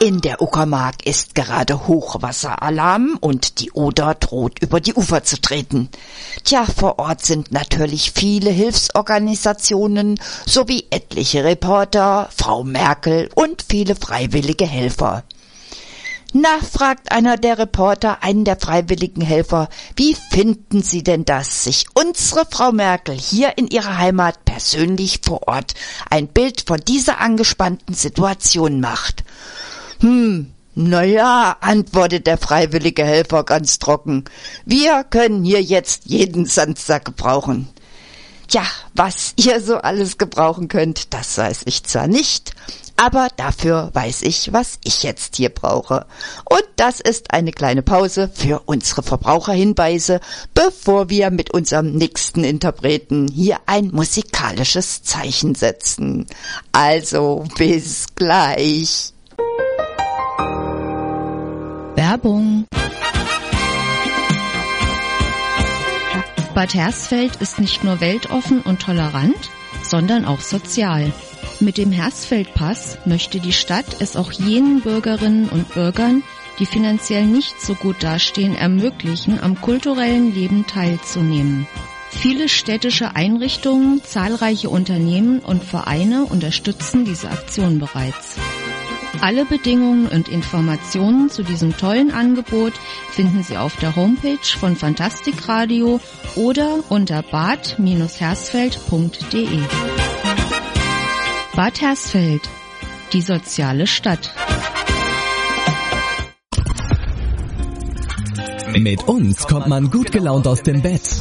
In der Uckermark ist gerade Hochwasseralarm und die Oder droht über die Ufer zu treten. Tja, vor Ort sind natürlich viele Hilfsorganisationen sowie etliche Reporter, Frau Merkel und viele freiwillige Helfer. Na, fragt einer der Reporter einen der freiwilligen Helfer, wie finden Sie denn das, sich unsere Frau Merkel hier in ihrer Heimat persönlich vor Ort ein Bild von dieser angespannten Situation macht? Naja, antwortet der freiwillige Helfer ganz trocken. Wir können hier jetzt jeden Sandsack gebrauchen. Tja, was ihr so alles gebrauchen könnt, das weiß ich zwar nicht, aber dafür weiß ich, was ich jetzt hier brauche. Und das ist eine kleine Pause für unsere Verbraucherhinweise, bevor wir mit unserem nächsten Interpreten hier ein musikalisches Zeichen setzen. Also, bis gleich. Werbung. Bad Hersfeld ist nicht nur weltoffen und tolerant, sondern auch sozial. Mit dem Hersfeld-Pass möchte die Stadt es auch jenen Bürgerinnen und Bürgern, die finanziell nicht so gut dastehen, ermöglichen, am kulturellen Leben teilzunehmen. Viele städtische Einrichtungen, zahlreiche Unternehmen und Vereine unterstützen diese Aktion bereits. Alle Bedingungen und Informationen zu diesem tollen Angebot finden Sie auf der Homepage von Fantastikradio oder unter bad-hersfeld.de. Bad Hersfeld, die soziale Stadt. Mit uns kommt man gut gelaunt aus dem Bett.